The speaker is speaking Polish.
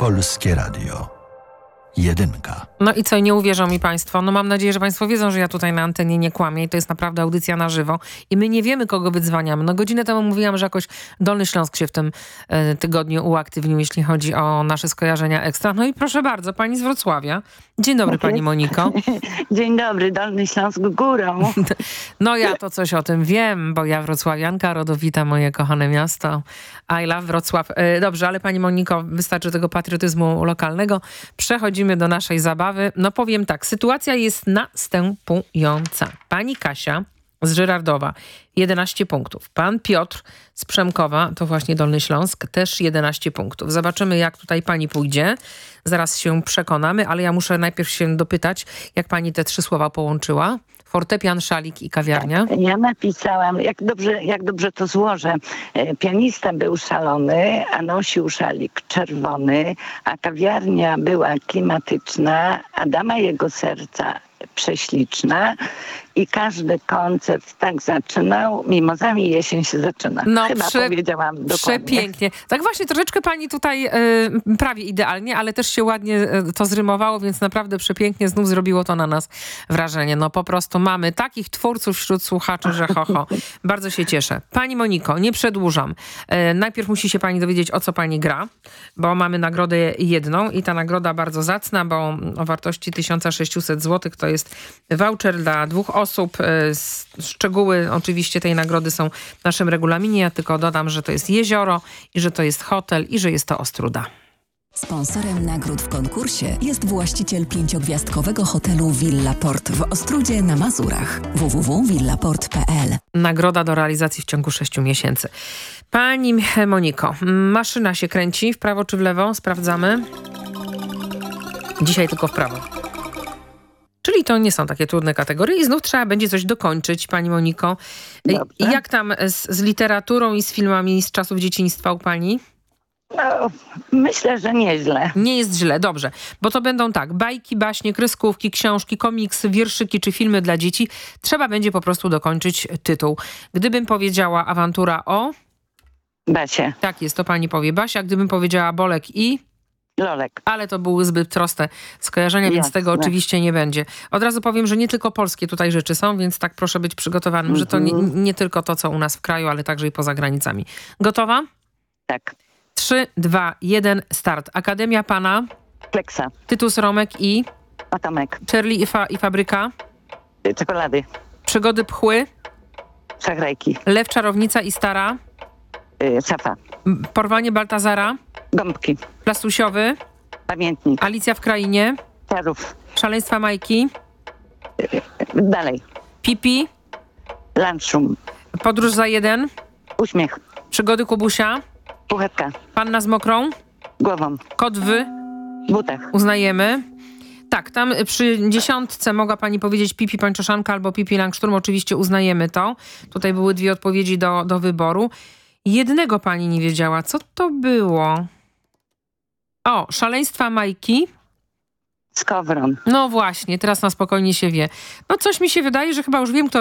Polskie Radio. Jedynka. No i co, nie uwierzą mi państwo? No mam nadzieję, że państwo wiedzą, że ja tutaj na antenie nie kłamię i to jest naprawdę audycja na żywo. I my nie wiemy, kogo wydzwaniamy. No godzinę temu mówiłam, że jakoś Dolny Śląsk się w tym tygodniu uaktywnił, jeśli chodzi o nasze skojarzenia ekstra. No i proszę bardzo, pani z Wrocławia. Dzień dobry, pani Moniko. Dzień dobry, Dolny Śląsk górą. No ja to coś o tym wiem, bo ja wrocławianka, rodowita, moje kochane miasto. I love Wrocław. Dobrze, ale pani Moniko, wystarczy tego patriotyzmu lokalnego. Przechodzimy do naszej zabawy. No powiem tak, sytuacja jest następująca. Pani Kasia z Żyrardowa 11 punktów. Pan Piotr z Przemkowa, to właśnie Dolny Śląsk, też 11 punktów. Zobaczymy, jak tutaj pani pójdzie. Zaraz się przekonamy, ale ja muszę najpierw się dopytać, jak pani te 3 słowa połączyła. Fortepian, szalik i kawiarnia. Tak, ja napisałam, jak dobrze to złożę. Pianista był szalony, a nosił szalik czerwony, a kawiarnia była klimatyczna, a dama jego serca prześliczna i każdy koncert tak zaczynał, mimozami jesień się zaczyna. No, chyba powiedziałam dokładnie. Przepięknie. Tak właśnie, troszeczkę pani tutaj prawie idealnie, ale też się ładnie to zrymowało, więc naprawdę przepięknie znów zrobiło to na nas wrażenie. No po prostu mamy takich twórców wśród słuchaczy, że ho. Bardzo się cieszę. Pani Moniko, nie przedłużam. Najpierw musi się pani dowiedzieć, o co pani gra, bo mamy nagrodę jedną i ta nagroda bardzo zacna, bo o wartości 1600 zł to jest voucher dla 2 osób. Szczegóły oczywiście tej nagrody są w naszym regulaminie. Ja tylko dodam, że to jest jezioro i że to jest hotel i że jest to Ostróda. Sponsorem nagród w konkursie jest właściciel 5-gwiazdkowego hotelu Villa Port w Ostródzie na Mazurach. www.villaport.pl. Nagroda do realizacji w ciągu 6 miesięcy. Pani Moniko, maszyna się kręci w prawo czy w lewo? Sprawdzamy. Dzisiaj tylko w prawo. Czyli to nie są takie trudne kategorie i znów trzeba będzie coś dokończyć, pani Moniko. Dobrze. Jak tam z literaturą i z filmami z czasów dzieciństwa u pani? No, myślę, że nieźle. Nie jest źle, dobrze. Bo to będą tak, bajki, baśnie, kreskówki, książki, komiksy, wierszyki czy filmy dla dzieci. Trzeba będzie po prostu dokończyć tytuł. Gdybym powiedziała awantura o... Basie. Tak jest, to pani powie Basia. Gdybym powiedziała Bolek i... Lolek. Ale to były zbyt proste skojarzenia, więc Jasne. tego oczywiście nie będzie. Od razu powiem, że nie tylko polskie tutaj rzeczy są, więc tak proszę być przygotowanym, że to nie tylko to, co u nas w kraju, ale także i poza granicami. Gotowa? Tak. 3, 2, 1, start. Akademia Pana, Kleksa. Tytus Romek i Atomek. Charlie i Fabryka, Czekolady. Przygody Pchły, Szachrajki. Lew, Czarownica i Stara, Safa. Porwanie Baltazara, Gąbki. Plastusiowy, Pamiętnik. Alicja w Krainie, Czarów. Szaleństwa Majki, Dalej. Pipi, Lunchroom. Podróż za 1, Uśmiech. Przygody Kubusia, Puchetka. Panna z mokrą, Głową. Kot w, W butach. uznajemy. Tak, tam przy 10 mogła pani powiedzieć Pipi Pańczoszanka albo Pipi Langszturm, oczywiście uznajemy to. Tutaj były 2 odpowiedzi do wyboru. Jednego pani nie wiedziała. Co to było? O, Szaleństwa Majki. Skowron. No właśnie, teraz na spokojnie się wie. No coś mi się wydaje, że chyba już wiem, kto